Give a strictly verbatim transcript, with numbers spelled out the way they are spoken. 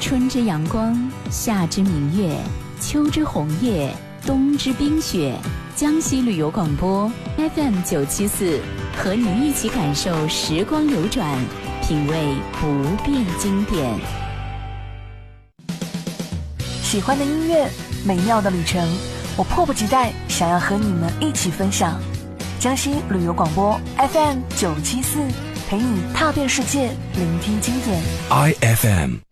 春之阳光，夏之明月，秋之红叶，冬之冰雪。江西旅游广播 F M 九七四，和你一起感受时光流转，品味不变经典。 喜欢的音乐，美妙的旅程，我迫不及待想要和你们一起分享。江西旅游广播 F M 九七四，陪你踏遍世界，聆听经典。 I F M